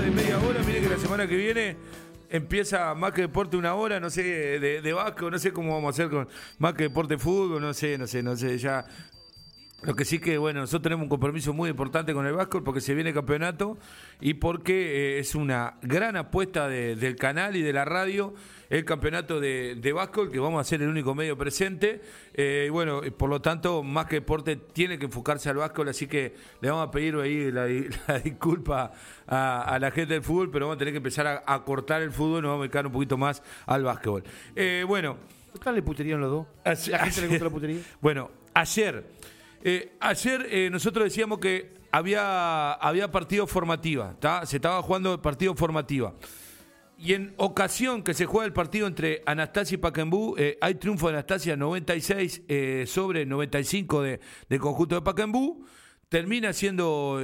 de media hora. Mire que la semana que viene empieza Más que Deporte una hora, no sé, de básquet, no sé cómo vamos a hacer con Más que Deporte fútbol, no sé, ya. Lo que sí que, bueno, nosotros tenemos un compromiso muy importante con el básquet porque se viene el campeonato y porque es una gran apuesta del canal y de la radio, el campeonato de básquet, que vamos a ser el único medio presente. Y bueno, por lo tanto, Más que Deporte tiene que enfocarse al básquet, así que le vamos a pedir ahí la disculpa a la gente del fútbol, pero vamos a tener que empezar a cortar el fútbol y nos vamos a dedicar un poquito más al básquetbol. Bueno. ¿Qué tal le puterían los dos? ¿La gente le gusta la putería? Bueno, ayer nosotros decíamos que había partido formativa, ¿tá? Se estaba jugando partido formativa. Y en ocasión que se juega el partido entre Anastasia y Pacaembu, hay triunfo de Anastasia 96 sobre 95 del conjunto de Pacaembu. Termina siendo...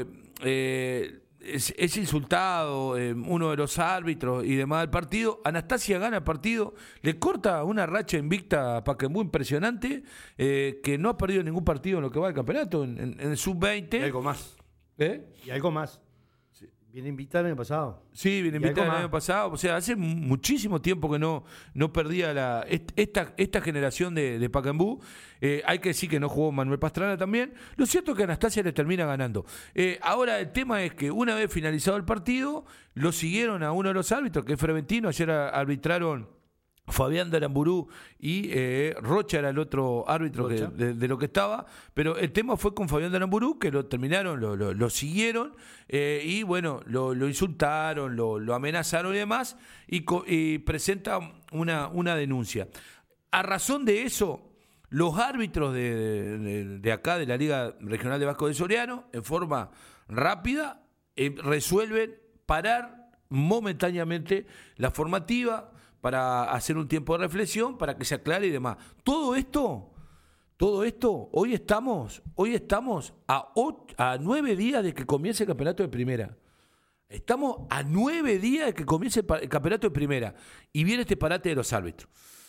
Es insultado uno de los árbitros y demás del partido. Anastasia gana el partido, le corta una racha invicta a Pacaembu impresionante, que no ha perdido ningún partido en lo que va del campeonato, en el sub-20. Y algo más. Y algo más. Sí. Viene invitada el año pasado. Sí, viene invitada el año pasado. O sea, hace muchísimo tiempo que no perdía esta generación de Pacaembu. Hay que decir que no jugó Manuel Pastrana también. Lo cierto es que Anastasia le termina ganando. Ahora el tema es que una vez finalizado el partido, lo siguieron a uno de los árbitros, que es Freventino. Ayer arbitraron Fabián de Aramburú y Rocha era el otro árbitro de lo que estaba, pero el tema fue con Fabián de Aramburú, que lo terminaron, lo siguieron y bueno, lo insultaron, lo amenazaron y demás, y presenta una denuncia. A razón de eso, los árbitros de acá, de la Liga Regional de Vasco de Soriano, en forma rápida, resuelven parar momentáneamente la formativa para hacer un tiempo de reflexión, para que se aclare y demás. Todo esto, hoy estamos a 9 días de que comience el campeonato de primera. Estamos a 9 días de que comience el campeonato de primera. Y viene este parate de los árbitros.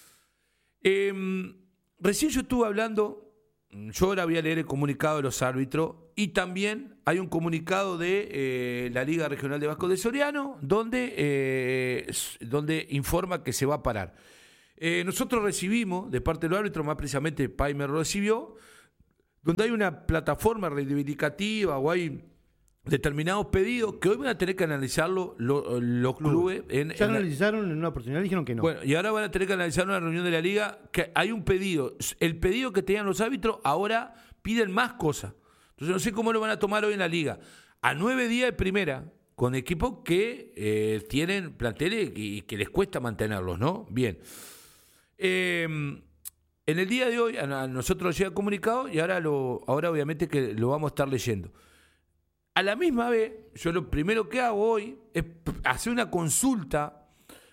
Recién yo estuve hablando, yo ahora voy a leer el comunicado de los árbitros, y también hay un comunicado de la Liga Regional de Vasco de Soriano, donde informa que se va a parar. Nosotros recibimos, de parte de los árbitros, más precisamente Paimer lo recibió, donde hay una plataforma reivindicativa o hay determinados pedidos que hoy van a tener que analizarlo los clubes. Ya analizaron en una oportunidad, dijeron que no. Bueno, y ahora van a tener que analizar en una reunión de la Liga que hay un pedido. El pedido que tenían los árbitros ahora piden más cosas. Entonces no sé cómo lo van a tomar hoy en la Liga. A 9 días de primera, con equipos que tienen planteles y que les cuesta mantenerlos, ¿no? Bien. En el día de hoy a nosotros nos llega comunicado y ahora obviamente que lo vamos a estar leyendo. A la misma vez, yo lo primero que hago hoy es hacer una consulta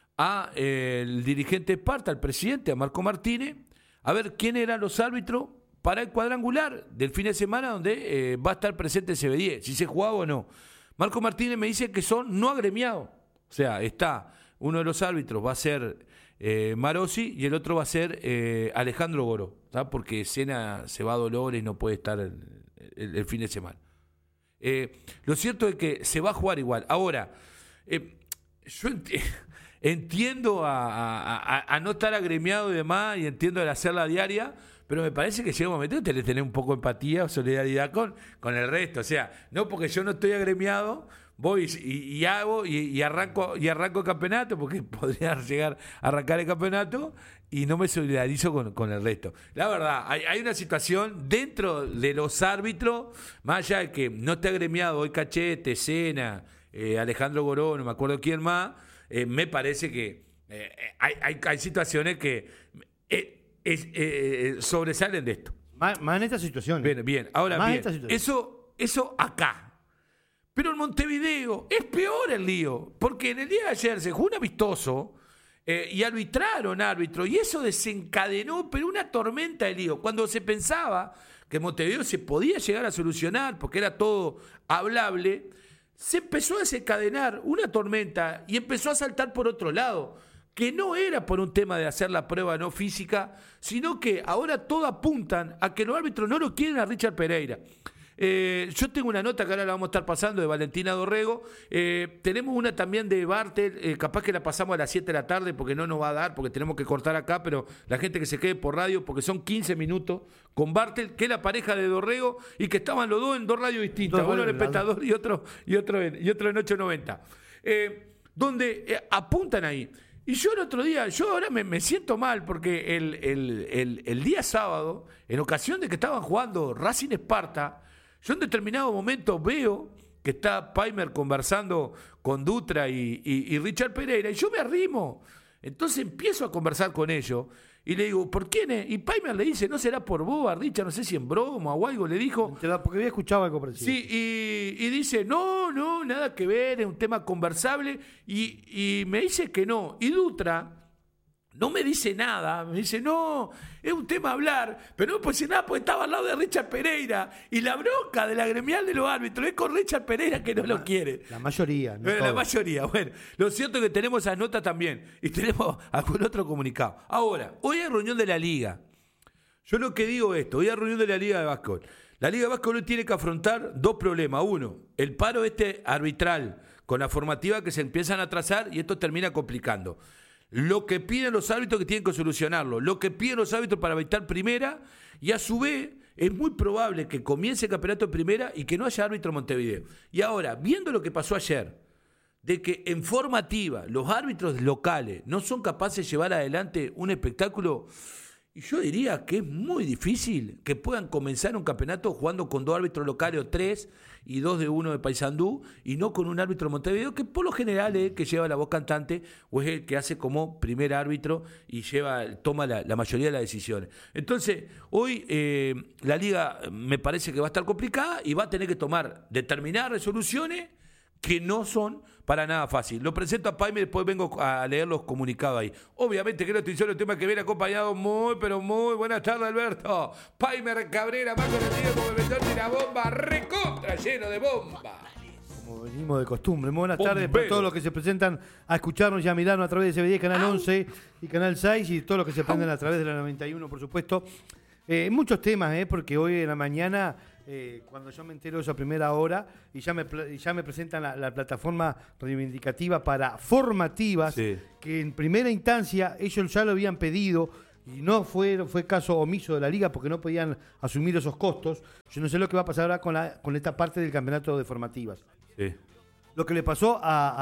al dirigente Esparta, al presidente, a Marco Martínez, a ver quién eran los árbitros para el cuadrangular del fin de semana donde va a estar presente CB10, si se jugaba o no. Marco Martínez me dice que son no agremiados. O sea, está uno de los árbitros, va a ser Marosi, y el otro va a ser Alejandro Goro, ¿tá? Porque Sena se va a Dolores y no puede estar el fin de semana. Lo cierto es que se va a jugar igual. Ahora, yo entiendo a no estar agremiado y demás, y entiendo el hacer la diaria, pero me parece que llega un momento que tenés que tener un poco de empatía o solidaridad con el resto. O sea, no porque yo no estoy agremiado, voy y hago y arranco el campeonato, porque podría llegar a arrancar el campeonato y no me solidarizo con el resto. La verdad, hay una situación dentro de los árbitros, más allá de que no esté agremiado hoy Cachete, Sena, Alejandro Goró, no me acuerdo quién más, me parece que hay situaciones que sobresalen de esto. Más en esta situación. Bien. Ahora bien, eso acá. Pero en Montevideo es peor el lío, porque en el día de ayer se jugó un amistoso y arbitraron árbitros, y eso desencadenó pero una tormenta de lío. Cuando se pensaba que en Montevideo se podía llegar a solucionar, porque era todo hablable, se empezó a desencadenar una tormenta y empezó a saltar por otro lado, que no era por un tema de hacer la prueba no física, sino que ahora todos apuntan a que los árbitros no lo quieren a Richard Pereira. Yo tengo una nota que ahora la vamos a estar pasando de Valentina Dorrego. Tenemos una también de Bartel, capaz que la pasamos a las 7 de la tarde porque no nos va a dar, porque tenemos que cortar acá, pero la gente que se quede por radio, porque son 15 minutos, con Bartel, que es la pareja de Dorrego, y que estaban los dos en dos radios distintas, uno en Espectador y otro en 890. Donde apuntan ahí. Y yo el otro día, yo ahora me siento mal porque el día sábado, en ocasión de que estaban jugando Racing Esparta, yo en determinado momento veo que está Paimer conversando con Dutra y Richard Pereira, y yo me arrimo. Entonces empiezo a conversar con ellos y le digo, ¿por quién es? Y Paimer le dice, ¿no será por vos, a Richard? No sé si en broma o algo, le dijo. Porque había escuchado algo parecido. Sí, y dice, no, nada que ver, es un tema conversable, y me dice que no. Y Dutra no me dice nada, me dice, no, es un tema a hablar, pero no puede decir nada porque estaba al lado de Richard Pereira, y la bronca de la gremial de los árbitros es con Richard Pereira que no lo quiere. La mayoría, no la mayoría, bueno, lo cierto es que tenemos esa nota también, y tenemos algún otro comunicado. Ahora, hoy hay reunión de la Liga. Yo lo que digo es esto, hoy hay reunión de la Liga de Básquetbol. La Liga de Básquetbol hoy tiene que afrontar dos problemas. Uno, el paro arbitral con la formativa que se empiezan a trazar, y esto termina complicando. Lo que piden los árbitros que tienen que solucionarlo, lo que piden los árbitros para evitar primera, y a su vez es muy probable que comience el campeonato de primera y que no haya árbitro en Montevideo. Y ahora, viendo lo que pasó ayer, de que en formativa los árbitros locales no son capaces de llevar adelante un espectáculo, y yo diría que es muy difícil que puedan comenzar un campeonato jugando con dos árbitros locales o tres y dos de uno de Paysandú y no con un árbitro de Montevideo que por lo general es el que lleva la voz cantante o es el que hace como primer árbitro y toma la mayoría de las decisiones. Entonces, hoy la liga me parece que va a estar complicada y va a tener que tomar determinadas resoluciones que no son para nada fácil. Lo presento a Paime y después vengo a leer los comunicados ahí. Obviamente que no estoy solo, el tema que viene acompañado pero muy buenas tardes, Alberto. Paimer Cabrera, más conocido como el vendedor de la bomba, recontra lleno de bomba. Como venimos de costumbre. Muy buenas tardes para todos los que se presentan a escucharnos y a mirarnos a través de CBD, Canal 11 y Canal 6, y todos los que se prenden a través de la 91, por supuesto. Muchos temas, porque hoy en la mañana... cuando yo me entero de esa primera hora y ya me presentan la plataforma reivindicativa para formativas, sí, que en primera instancia ellos ya lo habían pedido y no fue caso omiso de la liga porque no podían asumir esos costos. Yo no sé lo que va a pasar ahora con esta parte del campeonato de formativas. Sí. Lo que le pasó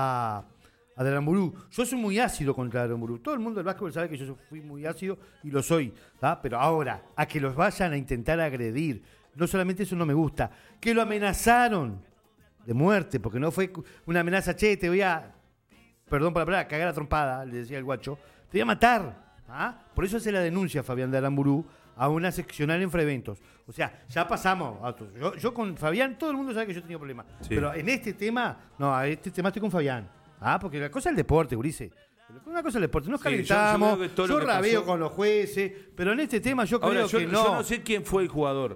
a de Aramburu. Yo soy muy ácido contra Aramburu. Todo el mundo del básquetbol sabe que yo fui muy ácido y lo soy, ¿tá? Pero ahora, a que los vayan a intentar agredir, no solamente eso no me gusta, que lo amenazaron de muerte, porque no fue una amenaza, che, te voy a, perdón por la palabra, cagar a trompada, le decía el guacho, te voy a matar. ¿Ah? Por eso hace la denuncia Fabián de Aramburu a una seccional en Freventos. O sea, ya pasamos. Yo con Fabián, todo el mundo sabe que yo he tenido problemas. Sí. Pero en este tema, estoy con Fabián. Porque la cosa es el deporte, Ulises. Una cosa es el deporte, nos calentamos, yo rabeo con los jueces, pero en este tema yo creo que no. Yo no sé quién fue el jugador.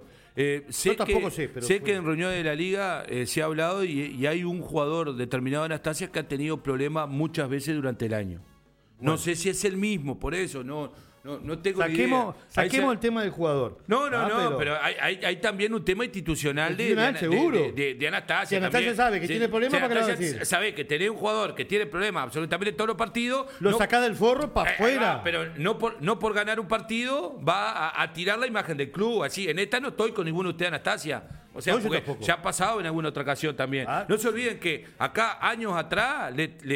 Yo tampoco sé, pero sé que en reuniones de la liga se ha hablado y hay un jugador determinado de Anastasia que ha tenido problemas muchas veces durante el año. Bueno. No sé si es el mismo, por eso no tengo idea. Saquemos el tema del jugador. Pero hay también un tema institucional de Anastasia. Si Anastasia sabe que tiene problemas, ¿para qué lo va a decir? Sabe que tenés un jugador que tiene problemas absolutamente en todos los partidos. Lo sacá del forro para afuera. Pero no por ganar un partido va a tirar la imagen del club. Así, en esta no estoy con ninguno de ustedes, Anastasia. O sea, porque ya ha pasado en alguna otra ocasión también. No se olviden que acá, años atrás,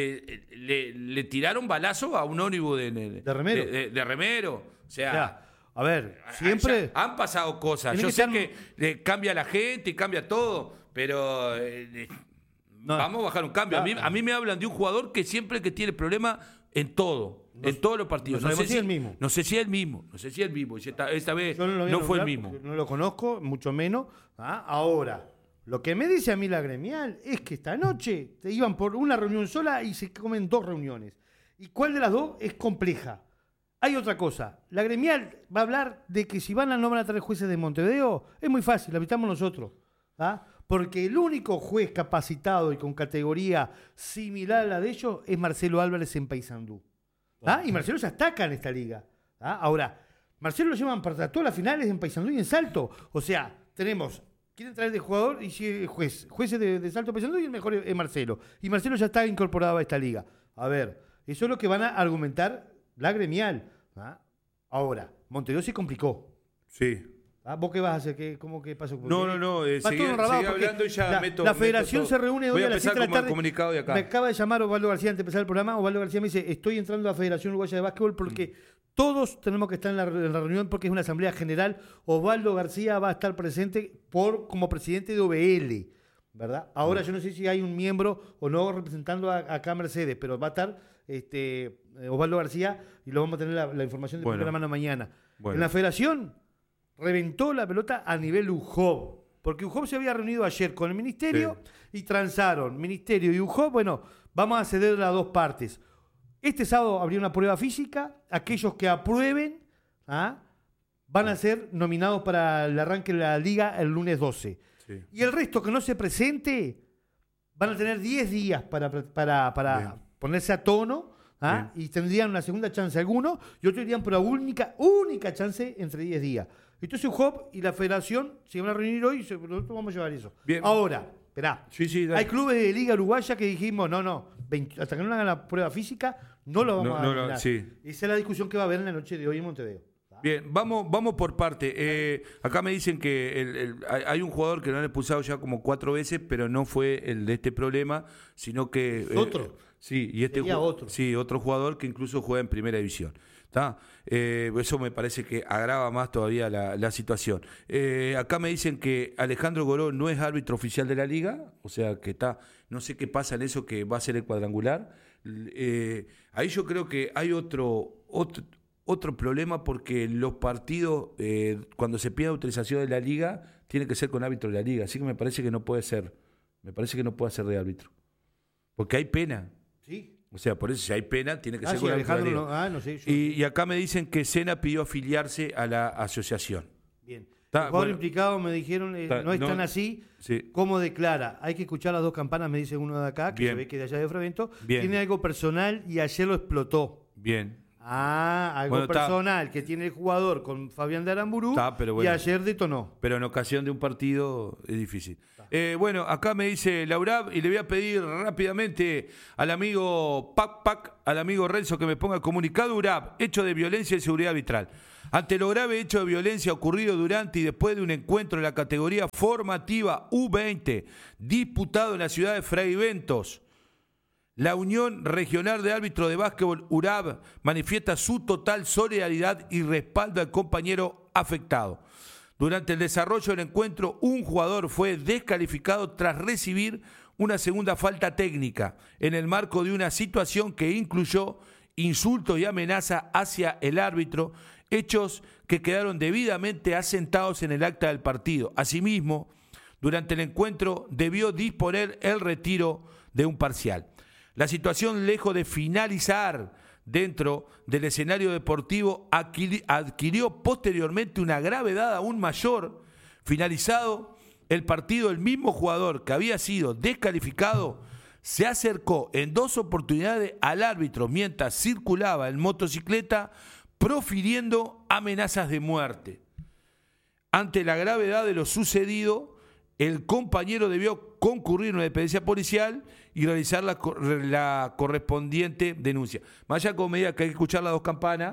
le tiraron balazo a un ónibus de Remero. De Remero. O sea, a ver, siempre... Han pasado cosas. Yo sé que cambia la gente y cambia todo, pero vamos a bajar un cambio. A mí me hablan de un jugador que siempre que tiene problemas en todo. En todos los partidos. No sé si es el mismo. No sé si es el mismo. Esta vez no fue el mismo. No lo conozco, mucho menos. Ahora, lo que me dice a mí la gremial es que esta noche te iban por una reunión sola y se comen dos reuniones. ¿Y cuál de las dos es compleja? Hay otra cosa. La gremial va a hablar de que si van a no van a traer jueces de Montevideo, es muy fácil, la habitamos nosotros. Porque el único juez capacitado y con categoría similar a la de ellos es Marcelo Álvarez en Paysandú. Y Marcelo ya está acá en esta liga. Ahora, Marcelo lo llevan para todas las finales en Paysandú y en Salto. O sea, tenemos quieren traer de jugador y si juez es de Salto Paysandú y el mejor es Marcelo. Y Marcelo ya está incorporado a esta liga. A ver, eso es lo que van a argumentar la gremial. ¿Ah? Ahora, Montevideo se complicó. Sí. ¿Ah? ¿Vos qué vas a hacer? ¿Cómo que pasó? No. Seguí hablando y ya la federación se reúne hoy a las 7 de la tarde. Comunicado de acá. Me acaba de llamar Osvaldo García antes de empezar el programa. Osvaldo García me dice, estoy entrando a la Federación Uruguaya de Básquetbol porque todos tenemos que estar en la reunión porque es una asamblea general. Osvaldo García va a estar presente como presidente de OBL, ¿verdad? Ahora yo no sé si hay un miembro o no representando acá a Mercedes, pero va a estar Osvaldo García y lo vamos a tener la información de primera mano mañana. Bueno. En la Federación reventó la pelota a nivel UJOB, porque UJOB se había reunido ayer con el Ministerio y transaron Ministerio y UJOB, bueno, vamos a ceder las dos partes. Este sábado habría una prueba física, aquellos que aprueben van a ser nominados para el arranque de la liga el lunes 12. Sí. Y el resto que no se presente van a tener 10 días para ponerse a tono, y tendrían una segunda chance algunos y otros irían por la única chance entre 10 días. Entonces UJOB y la Federación se van a reunir hoy y nosotros vamos a llevar eso. Bien. Ahora, esperá, hay clubes de Liga Uruguaya que dijimos, hasta que no hagan la prueba física, no lo vamos a eliminar. Esa es la discusión que va a haber en la noche de hoy en Montevideo. Bien, vamos por parte. Acá me dicen que hay un jugador que lo han expulsado ya como 4 veces, pero no fue el de este problema, sino que... ¿Otro? Sí, y otro. Sí, otro jugador que incluso juega en primera división. Eso me parece que agrava más todavía la situación. Acá me dicen que Alejandro Goró no es árbitro oficial de la liga, o sea que no sé qué pasa en eso que va a ser el cuadrangular. Ahí yo creo que hay otro problema porque los partidos, cuando se pide autorización de la liga, tiene que ser con árbitro de la liga, así que me parece que no puede ser de árbitro, porque hay pena. Sí. O sea, por eso si hay pena, tiene que ser con Alejandro. No sé, y acá me dicen que Sena pidió afiliarse a la asociación. Bien. El jugador implicado me dijeron, no es tan así. Sí. ¿Cómo declara? Hay que escuchar las dos campanas, me dice uno de acá, que se ve que de allá de Frevento. Bien. Tiene algo personal y ayer lo explotó. Bien. Algo personal que tiene el jugador con Fabián de Aramburú y ayer detonó. Pero en ocasión de un partido es difícil. Bueno, acá me dice Laurab y le voy a pedir rápidamente al amigo al amigo Renzo que me ponga el comunicado URAB, hecho de violencia y seguridad arbitral. Ante lo grave hecho de violencia ocurrido durante y después de un encuentro en la categoría formativa U20 disputado en la ciudad de Fraiventos, la Unión Regional de Árbitros de Básquetbol URAB manifiesta su total solidaridad y respaldo al compañero afectado. Durante el desarrollo del encuentro, un jugador fue descalificado tras recibir una segunda falta técnica en el marco de una situación que incluyó insultos y amenaza hacia el árbitro, hechos que quedaron debidamente asentados en el acta del partido. Asimismo, durante el encuentro debió disponer el retiro de un parcial. La situación, lejos de finalizar dentro del escenario deportivo, adquirió posteriormente una gravedad aún mayor. Finalizado el partido, el mismo jugador que había sido descalificado se acercó en 2 oportunidades al árbitro mientras circulaba en motocicleta, profiriendo amenazas de muerte. Ante la gravedad de lo sucedido, el compañero debió concurrir a una dependencia policial y realizar la correspondiente denuncia. Más allá, como me diga que hay que escuchar las dos campanas,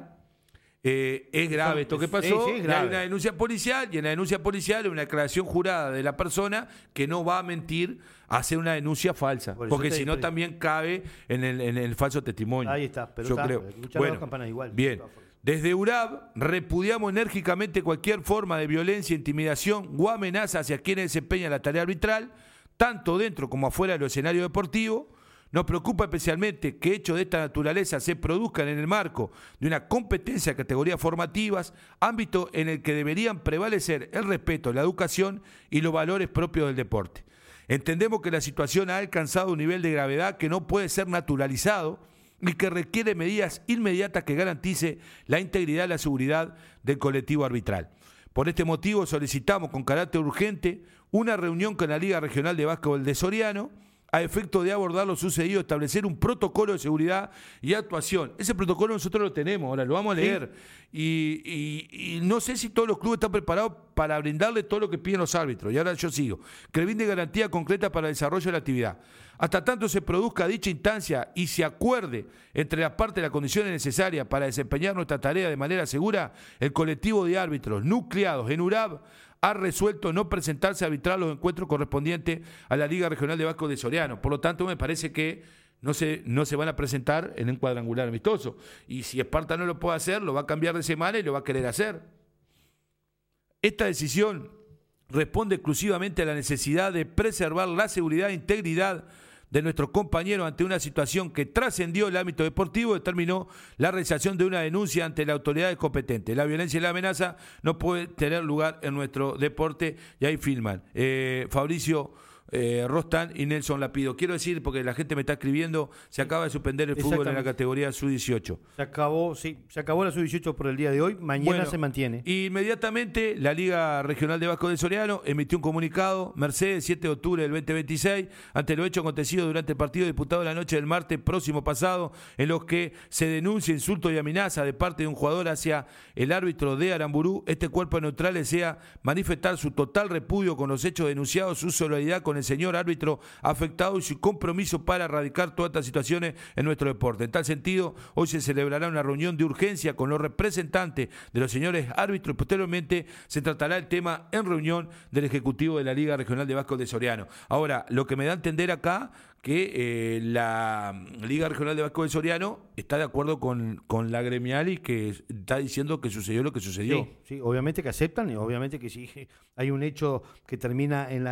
es grave esto que pasó. Sí, hay una denuncia policial y en la denuncia policial hay una declaración jurada de la persona que no va a mentir a hacer una denuncia falsa, porque si no también cabe en el falso testimonio. Ahí está, pero yo creo. Escuchar las dos campanas igual. Bien. Desde URAB repudiamos enérgicamente cualquier forma de violencia, intimidación o amenaza hacia quienes desempeñan la tarea arbitral, tanto dentro como afuera de los escenarios deportivos. Nos preocupa especialmente que hechos de esta naturaleza se produzcan en el marco de una competencia de categorías formativas, ámbito en el que deberían prevalecer el respeto, la educación y los valores propios del deporte. Entendemos que la situación ha alcanzado un nivel de gravedad que no puede ser naturalizado y que requiere medidas inmediatas que garantice la integridad y la seguridad del colectivo arbitral. Por este motivo solicitamos con carácter urgente una reunión con la Liga Regional de Básquetbol de Soriano a efecto de abordar lo sucedido, establecer un protocolo de seguridad y actuación. Ese protocolo nosotros lo tenemos, ahora lo vamos a leer. Sí. Y no sé si todos los clubes están preparados para brindarle todo lo que piden los árbitros. Y ahora yo sigo. Que brinde garantía concreta para el desarrollo de la actividad. Hasta tanto se produzca dicha instancia y se acuerde entre las partes las condiciones necesarias para desempeñar nuestra tarea de manera segura, el colectivo de árbitros nucleados en URAB ha resuelto no presentarse a arbitrar los encuentros correspondientes a la Liga Regional de Básquet de Soriano. Por lo tanto, me parece que no se van a presentar en un cuadrangular amistoso. Y si Esparta no lo puede hacer, lo va a cambiar de semana y lo va a querer hacer. Esta decisión responde exclusivamente a la necesidad de preservar la seguridad e integridad de nuestros compañeros ante una situación que trascendió el ámbito deportivo y determinó la realización de una denuncia ante las autoridades competentes. La violencia y la amenaza no puede tener lugar en nuestro deporte, y ahí filman Fabricio Rostán y Nelson Lapido. Quiero decir, porque la gente me está escribiendo, se acaba de suspender el fútbol en la categoría sub-18. Se acabó la sub-18 por el día de hoy, mañana se mantiene. Inmediatamente la Liga Regional de Básquet de Soriano emitió un comunicado, Mercedes, 7 de octubre del 2026, ante los hechos acontecidos durante el partido disputado la noche del martes próximo pasado, en los que se denuncia insulto y amenaza de parte de un jugador hacia el árbitro de Aramburú. Este cuerpo neutral desea manifestar su total repudio con los hechos denunciados, su solidaridad con el señor árbitro afectado y su compromiso para erradicar todas estas situaciones en nuestro deporte. En tal sentido, hoy se celebrará una reunión de urgencia con los representantes de los señores árbitros y posteriormente se tratará el tema en reunión del Ejecutivo de la Liga Regional de Básquet de Soriano. Ahora, lo que me da a entender acá que la Liga Regional de Básquet de Soriano está de acuerdo con la gremial y que está diciendo que sucedió lo que sucedió. Sí, obviamente que aceptan y obviamente que si hay un hecho que termina en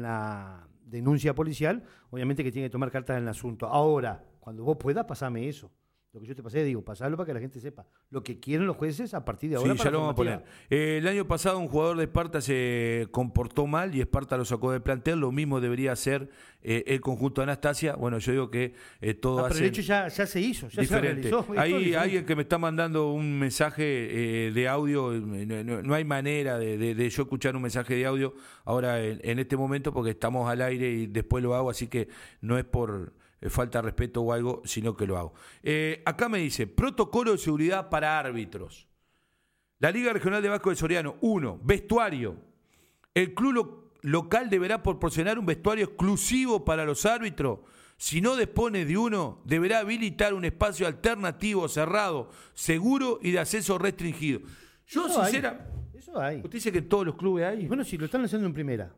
la denuncia policial, obviamente que tiene que tomar cartas en el asunto. Ahora, cuando vos puedas, pasame eso. Lo que yo te pasé, digo, pasarlo para que la gente sepa lo que quieren los jueces a partir de ahora. Sí, ya lo vamos a poner. El año pasado un jugador de Esparta se comportó mal y Esparta lo sacó del plantel. Lo mismo debería hacer el conjunto de Anastasia. Bueno, yo digo que todo hace. Pero el hecho ya se hizo, ya diferente. Se realizó. Hay alguien que me está mandando un mensaje de audio. No hay manera de yo escuchar un mensaje de audio ahora en este momento porque estamos al aire y después lo hago, así que no es por falta de respeto o algo, sino que lo hago. Acá me dice, protocolo de seguridad para árbitros. La Liga Regional de Básquet de Soriano, 1, vestuario. El club local deberá proporcionar un vestuario exclusivo para los árbitros. Si no dispone de uno, deberá habilitar un espacio alternativo, cerrado, seguro y de acceso restringido. Yo, Eso sincera... Eso hay. ¿Usted dice que en todos los clubes hay? Bueno, si lo están haciendo en primera.